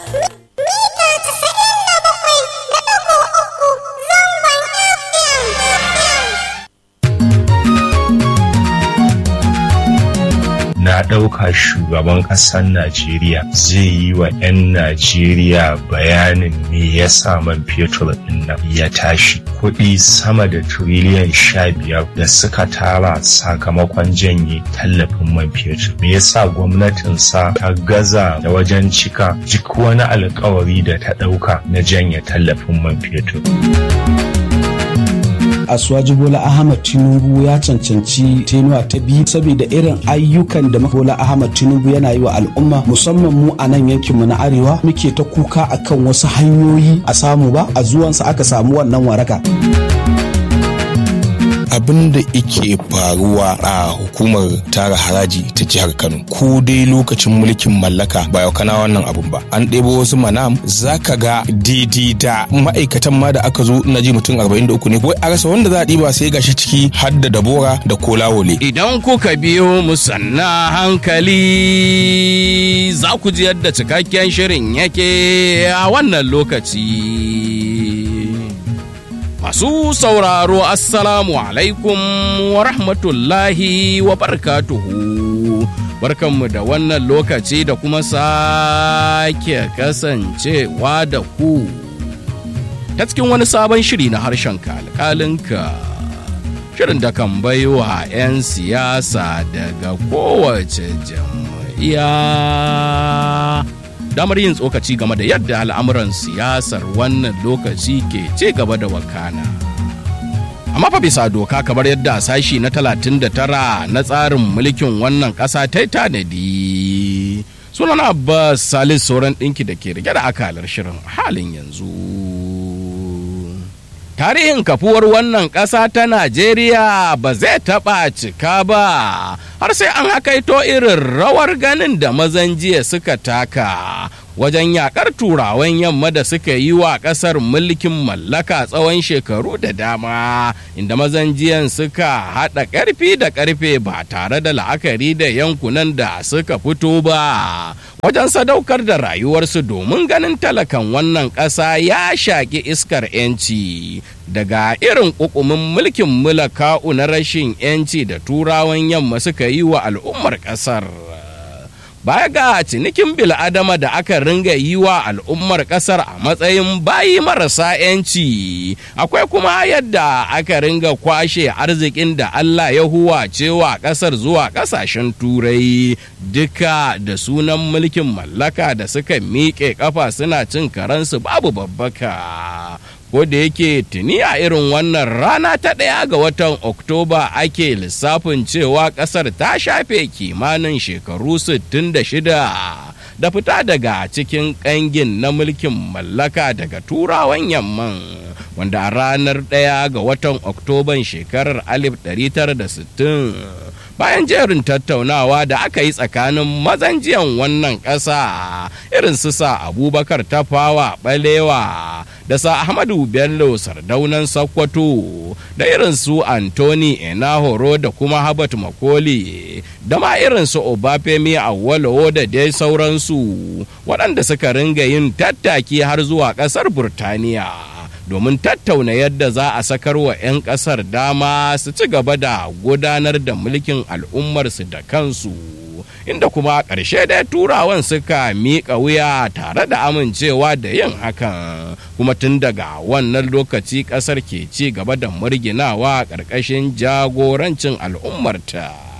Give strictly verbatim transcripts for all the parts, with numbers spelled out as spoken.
Na ɗauka shugaban ƙasar Najeriya zai yi wa 'yan Najeriya bayanin me yasa man fetur ɗin nan ya tashi. Kuɗi sama da tiriliyan sha biyar da suka tara sakamakon janye tallafin man fetur. Me yasa gwamnatinsa ta gaza da wajen cika duk wani alkawari da ta ɗauka na janye tallafin man fetur. Asuwaji Bola Ahmad Tinubu ya cancanci tenuwa ta biyu saboda irin ayyukan da Bola Ahmad Tinubu yana yi wa al'umma, musamman mu a nan yankinmu na arewa muke ta kuka akan wasu hanyoyi a samu ba, a zuwansa aka samu wannan waraka. Abin da yake faruwa a hukumar tara haraji ta jihar Kano ko dai lokacin mulkin mallaka ba yau kana wannan abun ba, an ɗebo wasu manam zaka ga didi da ma'aikatan ma da aka zo na ji mutum arba'in da uku ne, wai a rasa wanda za a ɗiba sai gashi ciki har da dabora da kolawole. Idan kuka biyo mu sanna hankali za ku ji yadda cikakken shirin yake a wannan lokaci. Masu sauraro assalamu alaikum wa rahmatullahi wa barakatuhu. Barkanmu da wannan lokaci da kuma sake kasancewa da ku ta cikin wani sabon shiri na harshen alƙalinka. Shirin da kan baiwa 'yan siyasa daga kowace jam'iyya damar yin tsokaci game da yadda al'amuran siyasar wannan lokaci ke ce gaba da wakana. Amma fa bisa doka kamar yadda sashi na talatin da tara na tsarin mulkin wannan ƙasa ta tanadi. Sunan Abbas Salisu sauran ɗinki da ke rike da akalar shirin halin yanzu. Tarihin kafuwar wannan ƙasa ta Najeriya ba zai taɓa cika ba har sai an hakaito irin rawar ganin da mazan jiya suka taka wajen yakar turawan yamma da suka yi wa ƙasar mulkin mallaka tsawon shekaru da dama, inda mazan jiyan suka haɗa ƙarfi da ƙarfe ba tare da la'akari da yankunan da suka fito ba wajen sadaukar da rayuwarsu domin ganin talakan wannan ƙasa ya shaƙi iskar 'yanci daga irin ƙuƙumin mulkin mulaka'u na rashin 'yanci da turawan yamma suka yi wa al'ummar ƙasar. Baya ga cinikin bil'adama da aka ringa yi wa al'ummar ƙasar a matsayin bayi marasa 'yanci, akwai kuma yadda aka ringa kwashe arzikin da Allah ya huwace wa ƙasar zuwa ƙasashen turai duka da sunan mulkin mallaka da suka miƙe ƙafa suna cin karansu babu babbaka. Ko da yake tuni a irin wannan rana ta ɗaya ga watan Oktoba ake lissafin cewa ƙasar ta shafe kimanin shekaru sittin da shida da fita daga cikin ƙangin na mulkin mallaka daga turawan yamman, wanda a ranar ɗaya ga watan Oktoban shekarar alif ɗari tara da sittin bayan jerin tattaunawa da aka yi tsakanin mazan jiyan wannan ƙasa irin su sa Abubakar Tafawa Balewa da sa Ahmadu Bello Sardaunan Sokoto da irin su Anthony Enahoro da kuma Habat Makoli da ma irin su Obafemi Awolowo da dai sauransu, waɗanda suka ringa yin tattaki har zuwa ƙasar Burtaniya domin tattauna yadda za a sakar wa 'yan ƙasar dama su ci gaba da gudanar da mulkin al'ummarsu da kansu, inda kuma ƙarshe da turawan suka miƙa wuya tare da amincewa da yin hakan, kuma tun daga wannan lokaci ƙasar ke ci gaba da murginawa ƙarƙashin jagorancin al'ummarta.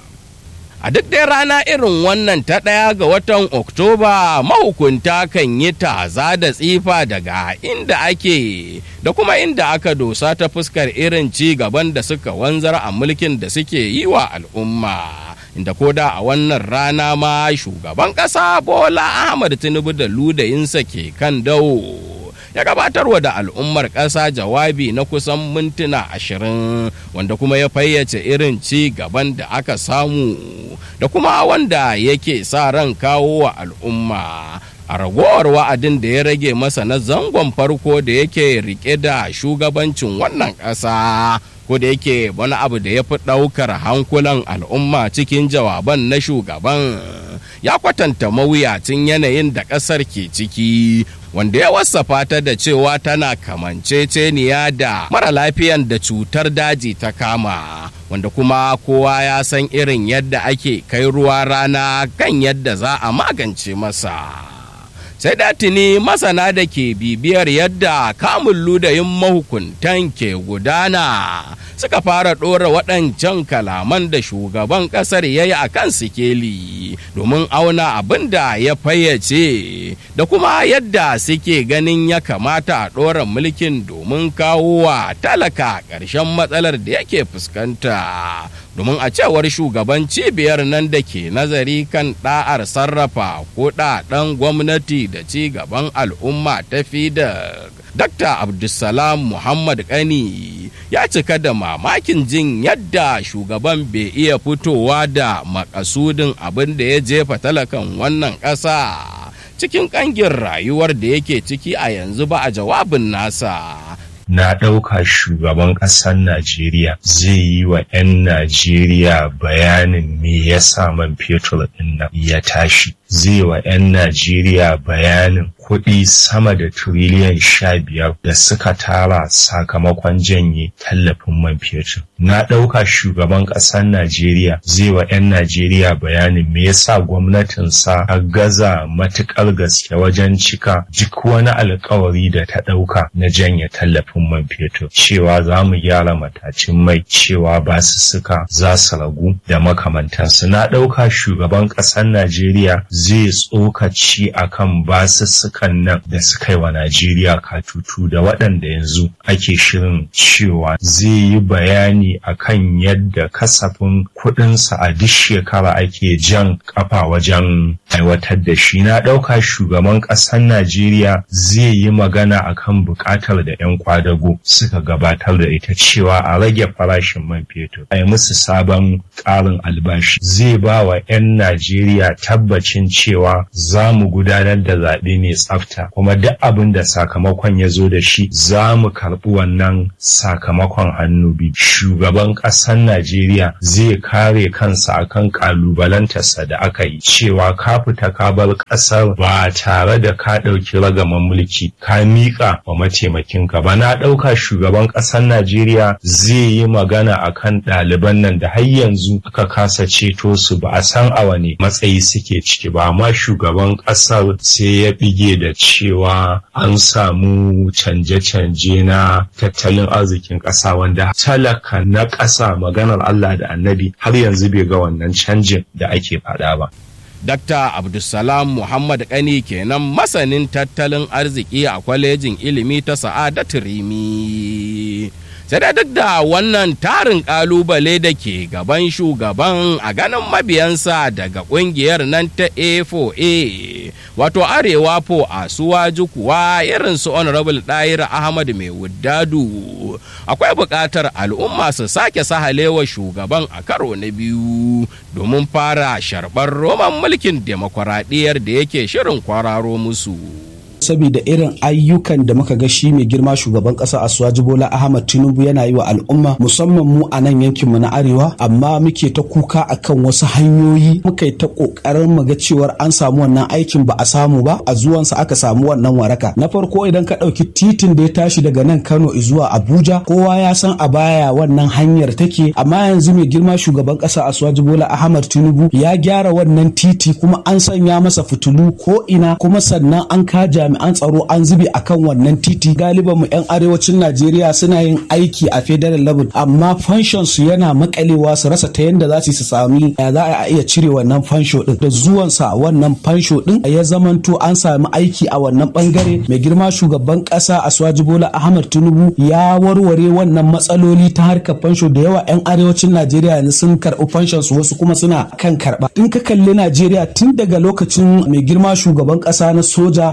A duk dai rana irin wannan ta ɗaya ga watan Oktoba mahukunta kan yi taza da tsifa daga inda ake da kuma inda aka dosa ta fuskar irin ci gaban da suka wanzar a mulkin da suke yi wa al'umma. Inda koda a wannan rana ma shugaban ƙasa Bola Ahmad Tinubu da ludayinsa ke kan dawo ya gabatarwa da al'ummar ƙasa jawabi na kusan mintuna ashirin, wanda kuma ya fayyace irin ci gaban da aka samu da kuma wanda yake sa ran kawo wa al'umma a ragowar wa'adin da ya rage masa na zangon farko da yake rike da shugabancin wannan ƙasa. ko da yake wani abu da ya fi ɗaukar hankulan al'umma cikin jawaban na shugaban ya kwatanta mawuyacin yanayin da ƙasar ke ciki, wanda ya wasafa ta da cewa tana kamanceceniya da mara lafiyan da cutar daji ta kama, wanda kuma kowa ya san irin yadda ake kai ruwa rana kan yadda za a magance masa. Sai da tuni masana da ke bibiyar yadda kamun ludayin mahukuntan ke gudana suka fara ɗora waɗancan kalaman da shugaban ƙasar ya yi a kan sikeli domin auna abin da ya fayyace da kuma yadda suke ganin ya kamata a ɗora mulkin domin kawo wa talaka ƙarshen matsalar da yake fuskanta. Domin a cewar shugaban cibiyar nan da ke nazari kan ɗa'ar sarrafa kuɗaɗen gwamnati da ci gaban al'umma ta FIDAK, Dakta Abdulsalam Muhammad Kani ya cika da mamakin jin yadda shugaban bai iya fitowa da makasudin abin da ya jefa talakan wannan ƙasa cikin ƙangin rayuwar da yake ciki a yanzu ba a jawabin nasa. Na ɗauka shugaban ƙasar Najeriya zai yi wa 'yan Najeriya bayanin me yasa man fetur ɗin nan ya tashi. Zai wa 'yan Najeriya bayanin kuɗi sama da tiriliyan sha biyar da suka tara sakamakon janye tallafin man fetur. Na ɗauka shugaban ƙasar Najeriya zai wa 'yan Najeriya bayanin me yasa gwamnatinsa ta gaza matuƙar gaske wajen cika duk wani alkawari da ta ɗauka na janye tallafin man fetur, cewa za mu gyara matacin mai, cewa basussuka za su ragu da makamantansu. Na ɗauka shugaban ƙasar Najeriya zai tsokaci akan basussukan nan da suka yi wa Najeriya katutu da waɗanda yanzu ake shirin cewa zai yi bayani akan yadda kasafin kuɗinsa a duk shekara ake jan kafa wajen aiwatar da shi. Na ɗauka shugaban ƙasar Najeriya zai yi magana akan buƙatar da 'yan kwadago suka gabatar da ita, cewa a rage farashin man fetur, a yi musu sabon ƙarin albashi. Zai ba wa 'yan Najeriya tabbacin cewa za mu gudanar da zaɓe mai tsafta, kuma duk abin da sakamakon ya zo da shi za mu karɓi wannan sakamakon hannu biyu. Shugaban ƙasar Najeriya zai kare kansa akan ƙalubalantarsa da aka yi, cewa ka fita ka bar ƙasar ba tare da ka ɗauki ragaman mulki ka miƙa wa mataimakinka ba. Na ɗauka shugaban ƙasar Najeriya zai yi magana akan ɗaliban nan da har yanzu aka kasa ceto su, ba a san a wane matsayi suke ciki ba, amma shugaban ƙasar sai ya bige da cewa an samu canje-canje na tattalin arzikin ƙasa, wanda talaka na ƙasa maganar Allah da Annabi har yanzu bai ga wannan canjin da ake faɗa ba. Dakta Abdulsalam Muhammad Kani kenan, masanin tattalin arziki a kwalejin ilimi ta Sa'adatu Rimi. Sai da duk da wannan tarin kalubale da ke gaban shugaban a ganin mabiyansa daga kungiyar nan ta A four A, wato Arewa po Asuwaju kuwa irin su Honorable Daira Ahmad Mai Wuddadu, akwai buƙatar al'umma su sake sahalewa shugaban a karo na biyu domin fara sharɓar roman mulkin demokuraɗiyyar da yake shirin kwararo musu. saboda irin ayyukan da muka ga shi mai girma shugaban kasa Asuwaju Bola Ahmad Tinubu yana yi wa al'umma, musamman mu a nan yankin mu na arewa, amma muke ta kuka akan wasu hanyoyi, muka yi ta kokarin mu ga cewar an samu wannan aikin ba a samu ba, a zuwansa aka samu wannan waraka. Na farko idan ka ɗauki titin da ya tashi daga nan Kano zuwa Abuja, kowa ya san a baya wannan hanyar take, amma yanzu mai girma shugaban kasa Asuwaju Bola Ahmad Tinubu ya gyara wannan titi kuma an sanya masa fitilu ko ina, kuma sannan an ka jami'an tsaro an zube akan wannan titi. Galiban mu 'yan arewacin Najeriya suna yin aiki a federal level, amma fanshon su yana makalewa, su rasa ta yanda za su su sami ya za a iya cire wannan fansho din. Da zuwan sa wannan fansho din ya zamanto an sami aiki a wannan bangare. Mai girma shugaban kasa Asuwaju Bola Ahmad Tinubu ya warware wannan matsaloli ta harkar fansho. Da yawa 'yan arewacin Najeriya yanzu sun karɓi fanshon su, wasu kuma suna kan karɓa. In ka kalli Najeriya tun daga lokacin mai girma shugaban kasa na soja General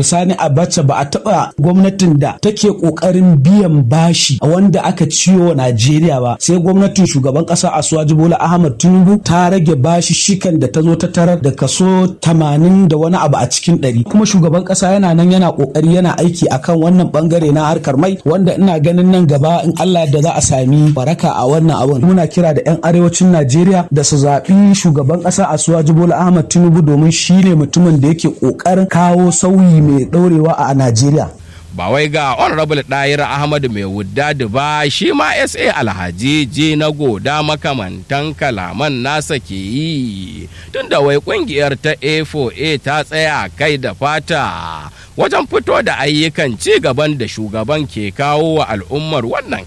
Janar Sani Abacha ba a taɓa gwamnatin da take ƙoƙarin biyan bashi wanda aka ciwo Najeriya ba, sai gwamnatin shugaban ƙasa Asuwaji Bola Ahmad Tinubu ta rage bashi shikan da ta zo ta tarar da kaso tamanin da wani abu a cikin ɗari. Kuma shugaban ƙasa yana nan yana ƙoƙari yana aiki akan wannan ɓangare na harkar mai, wanda ina ganin nan gaba in Allah da za a sami baraka a wannan abun. Muna kira da 'yan arewacin Najeriya da su zaɓi shugaban ƙasa Asuwaji Bola Ahmad Tinubu domin shi ne mutumin da yake ƙoƙarin kawo sauyi mai ɗorewa a Najeriya. Ba wai ga honorable Ɗayir Ahmad mai wuddadi ba, shi ma S A Alhaji ji na goda makamantan kalaman nasa ke yi, tunda wai kungiyar ta A four A ta tsaya kai da fata wajen fito da ayyukan ci gaban da shugaban ke kawo wa al'ummar wannan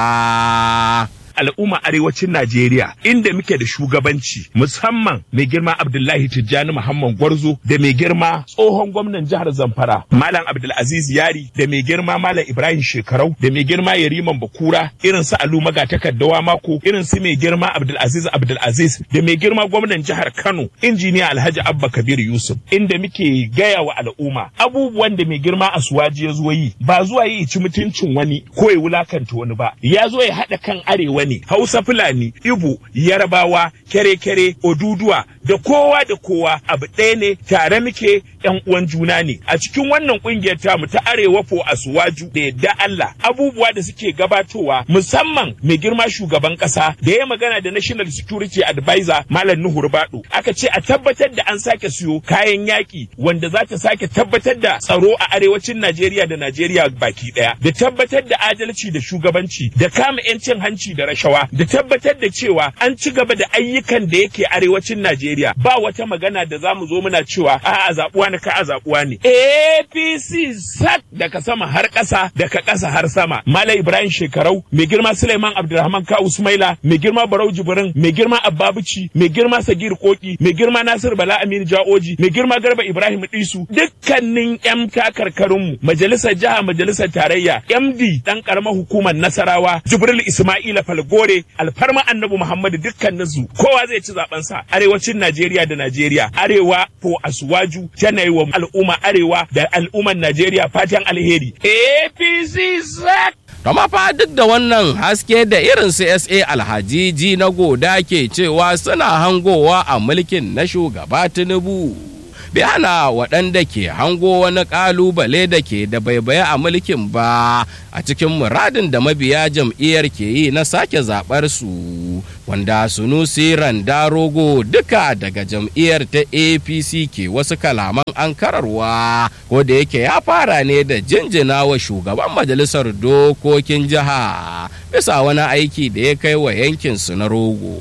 ƙasa. al'umma arewacin Najeriya inda muke da shugabanci musamman mai girma Abdullahi Tijjani Muhammad Gwarzo da mai girma tsohon gwamnan jihar Zamfara Malam Abdulaziz Yari da mai girma Malam Ibrahim Shekarau da mai girma Yariman Bakura irin su Alu Magatakaddawa Mako irin su mai girma Abdulaziz Abdulaziz da mai girma gwamnan jihar Kano injiniya Alhaji Abba Kabir Yusuf inda muke gaya wa al'umma abubuwan da mai girma Asuwaji ya zo yi ba zuwa yi ci mutuncin wani ko ya wulakanta wani ba ya zo ya haɗa kan arewa ne Hausa Fulani Ibo Yarbawa kere-kere Oduduwa da kowa da kowa abu ɗaya ne tare muke yan uwan juna ne a cikin wannan kungiyar tamu ta Arewa fo Asuwaju da yadda Allah abubuwa da suke gabatowa musamman mai girma shugaban kasa da ya magana da National Security Advisor Malam Nuhu Rubadu aka ce a tabbatar da an sake siyo kayan yaki wanda za ta sake tabbatar da tsaro a arewacin Najeriya da Najeriya baki daya da tabbatar da adalci da shugabanci da kama yancin hanci da rashawa da tabbatar da cewa an ci gaba da ayyukan da yake arewacin Najeriya ba wata magana da zamu zo muna cewa a a zabuwa ne ka a zabuwa ne A P C sak daga sama har ƙasa daga ƙasa har sama Malam Ibrahim Shekarau mai girma Suleiman Abdulrahman Ka Usmaila mai girma Barau Jibrin mai girma Abbabuci mai girma Sagir Koki mai girma Nasir Bala Aminu Jaoji mai girma Garba Ibrahim Disu dukkanin yan takarkarinmu majalisar jiha majalisar tarayya M D dan karamar hukumar Nasarawa Jibril Ismaila Falgore alfarma Annabi Muhammadu dukkaninsu kowa zai ci zaben sa arewacin Najeriya da Najeriya arewa ko Asuwaju tana yi wa al'umma arewa da al'umman Najeriya fatan alheri A P C zak Tama fa duk da wannan haske da irin su S A Alhaji ji na goda ke cewa suna hangowa a mulkin na shugaba Tinubu. Bai hana waɗanda ke hango wani ƙalubale da ke da baibaye a mulkin ba a cikin muradin da mabiya jam'iyyar ke yi na sake zaɓar su wanda Sunusi Randarogo duka daga jam'iyyar ta A P C ke wasu kalaman ankararwa ko da yake ya fara ne da jinjina wa shugaban majalisar dokokin jiha bisa wani aiki da ya kai wa yankin su na Rogo.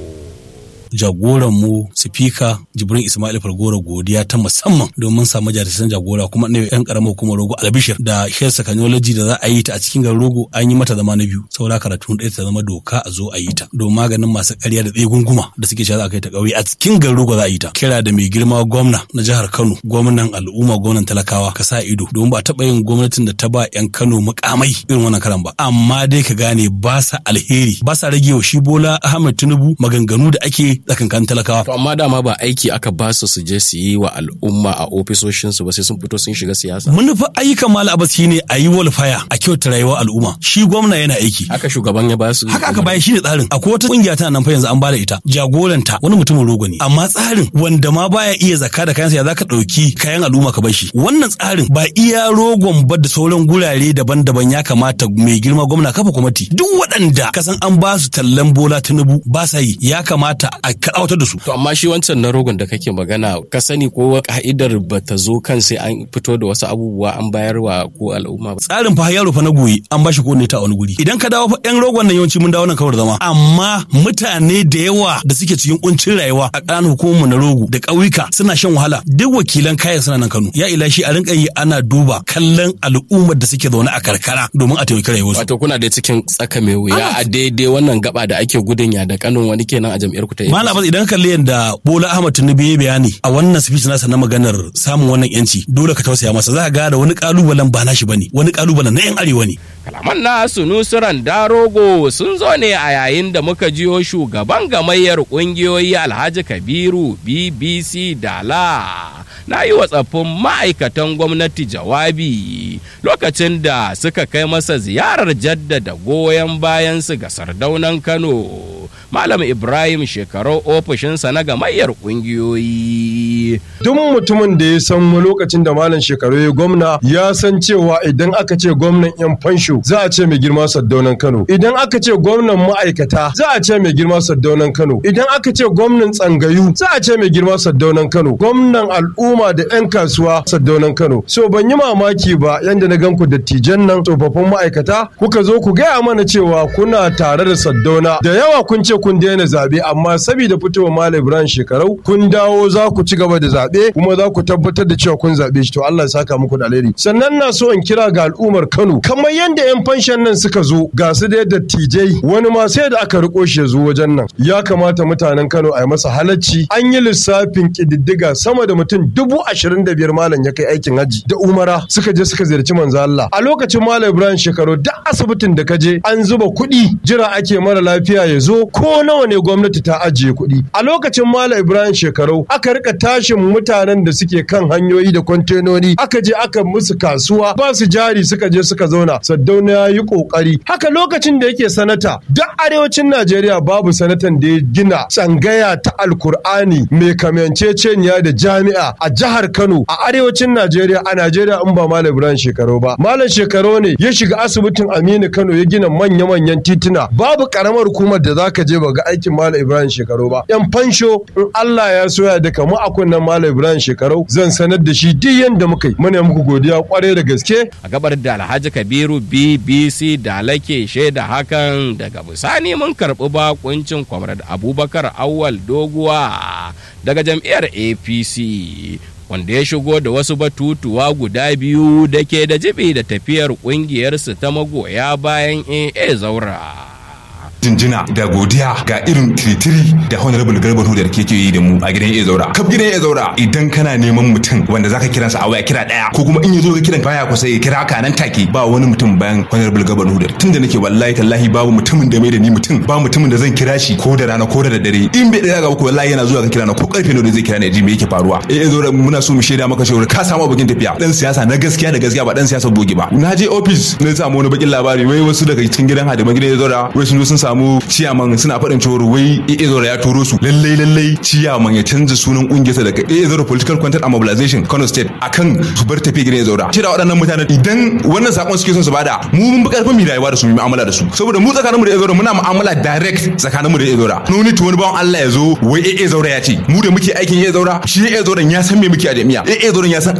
Jagoran mu sifika Jibrin Ismail Falgore godiya ta musamman domin samu jarisan jagora kuma ne yan karamar hukumar Rogo Albishir da health technology da za a yi ta a cikin garin Rogo an yi mata zama na biyu saboda karatu ɗaya ta zama doka a zo a yi ta don maganin masu ƙarya da tsegunguma da suke cewa za a kai ta ƙauye a cikin garin Rogo za a yi ta kira da mai girma gwamna na jihar Kano gwamnan al'umma gwamnan talakawa ka sa ido don ba taɓa yin gwamnatin da ta ba yan Kano mukamai irin wannan karan ba amma dai ka gane ba sa alheri ba sa rage wa shi Bola Ahmed Tinubu maganganu da ake tsakankan talakawa. To amma dama ba aiki aka ba su su je su yi wa al'umma a ofisoshinsu ba sai sun fito sun shiga siyasa. Manufa ayyukan Malam Abbas shine a yi walfaya a kyauta rayuwar al'umma. Shi gwamna yana aiki. Haka shugaban ya ba su. Haka aka bayar shi ne tsarin. Akwai wata kungiya tana nan fa yanzu an bada ita. Jagoranta wani mutumin Rogo ne. Amma tsarin wanda ma baya iya zakka da kayansa ya zaka dauki kayan al'umma ka bar shi. Wannan tsarin ba iya Rogon ba da sauran gurare daban-daban ya kamata mai girma gwamna kafa kwamiti. Duk waɗanda kasan an ba su tallan Bola Tinubu ba sa yi ya kamata a kaɗautar da su. To amma shi wancan na Rogon da kake magana ka sani ko ka'idar ba ta zo kan sai an fito da wasu abubuwa an bayarwa ko al'umma ba. Tsarin fa yaro fa na goyi an bashi ko ne ta wani guri. Idan ka dawo fa yan Rogon nan yawanci mun dawo nan kawar zama. Amma mutane da yawa da suke cikin kuncin rayuwa a ƙananan hukumar na Rogo da ƙauyuka suna shan wahala. Duk wakilan kayan suna nan Kano. Ya ilashi a rinka yi ana duba kallon al'ummar da suke zaune a karkara domin a taimaki rayuwarsu. Wato kuna da cikin tsaka mai wuya a daidai wannan gaba da ake gudun ya da Kano wani kenan a jam'iyyar ku ta. Malam idan kalli yadda Bola Ahmed Tinubu ya bayani a wannan speech nasa na maganar samun wannan yanci dole ka tausaya masa za ka ga da wani kalubalen ba nashi bane wani kalubalen na yan arewa ne. Kalaman na Sunusi Randarogo sun zo ne a yayin da muka jiyo shugaban gamayyar kungiyoyi Alhaji Kabiru B B C Dala na yi wa tsaffin ma'aikatan gwamnati jawabi lokacin da suka kai masa ziyarar jaddada goyon bayansu ga Sardaunan Kano Malam Ibrahim Shekarau ofishinsa na gamayyar ƙungiyoyi. Duk mutumin da ya san lokacin da Malam Shekarau ya gwamna ya san cewa idan aka ce gwamnan yan fansho za a ce mai girma Sardaunan Kano, idan aka ce gwamnan ma'aikata za a ce mai girma Sardaunan Kano, idan aka ce gwamnan tsangayu za a ce mai girma Sardaunan Kano, gwamnan al'umma da 'yan kasuwa Sardaunan Kano. So ban yi mamaki ba yanda na gan ku dattijan nan tsofaffin ma'aikata kuka zo ku gaya mana cewa kuna tare da Sardauna. Da yawa kun ce kun daina zaɓe amma saboda fitowa Malam Ibrahim Shekarau kun dawo za ku ci gaba da zaɓe kuma za ku tabbatar da cewa kun zaɓe shi. To Allah ya saka muku da alheri. Sannan na so in kira ga al'ummar Kano kamar yanda 'yan fanshan nan suka zo ga su da dattijai wani ma sai da aka riko shi ya zo wajen nan. Ya kamata mutanen Kano a yi masa halacci. An yi lissafin ƙididdiga sama da mutum dubu ashirin da biyar malam ya kai aikin haji da umara suka je suka ziyarci manzo Allah. A lokacin Malam Ibrahim Shekarau duk asibitin da ka je an zuba kuɗi jira ake mara lafiya ya zo ko nawa ne gwamnati ta ajiye kuɗi. A lokacin Malam Ibrahim Shekarau aka rika tashin mutanen da suke kan hanyoyi da kwantenoni aka je aka musu kasuwa ba su jari suka je suka zauna. Sardauna ya yi kokari. Haka lokacin da yake sanata duk arewacin Najeriya babu sanatan da ya gina tsangaya ta Alkur'ani mai kamanceceniya da jami'a a jihar Kano a arewacin Najeriya a Najeriya in ba Malam Ibrahim Shekarau ba. Malam Shekarau ne ya shiga asibitin Aminu Kano ya gina manya-manyan tituna. Babu karamar hukumar da zaka je ba ga aikin Malam Ibrahim Shekarau ba. Yan fansho in Allah ya so ya daka mu a kunnen Malam Ibrahim Shekarau zan sanar da shi duk yanda muka yi. Muna muku godiya kwarai da gaske. A gabar da Alhaji Kabiru B B C da lake shaida hakan daga bisani mun karɓi bakuncin Comrade Abubakar Awwal Doguwa daga jam'iyyar A P C. Wanda ya shigo da wasu batutuwa guda biyu da ke da jibi da tafiyar ƙungiyarsu ta magoya bayan A A Zaura. jinjina da godiya ga irin tiritiri da honorable garba da ke yi da mu a gidan ya zaura kaf gidan ya zaura idan kana neman mutum wanda zaka kira sa a waya kira daya ko kuma in yazo ka kiran baya kusa ya kira ka nan take ba wani mutum bayan honorable garba da tunda nake wallahi tallahi babu mutumin da mai da ni mutum ba mutumin da zan kira shi ko da rana ko da daddare in bai daya ga ko wallahi yana zuwa ka kira na ko karfe ne zai kira ne ji me yake faruwa eh ya zaura muna so mu shaida maka cewa ka samu bakin tafiya dan siyasa na gaskiya da gaskiya ba dan siyasa bogi ba na je office na samu wani bakin labari wai wasu daga cikin gidan hadiman gidan ya zaura wai sun zo sun samu ciyaman suna faɗin cewa wai Ezora ya turo su lallai lallai ciyaman ya canza sunan kungiyarsa daga Ezora Political Content and Mobilization Kano State akan su bar tafi gidan Ezora shi da waɗannan mutanen idan wannan sakon suke son su bada mu mun bi karfin mu rayuwa da su mu mu'amala da su saboda mu tsakanin mu da Ezora muna mu'amala direct tsakanin mu da Ezora nuni to wani bawan Allah ya zo wai Ezora ya ce mu da muke aikin Ezora shi Ezora ya san me muke a jami'a Ezora ya san